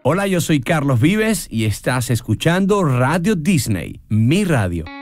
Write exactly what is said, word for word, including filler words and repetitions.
Hola, yo soy Carlos Vives y estás escuchando Radio Disney, mi radio.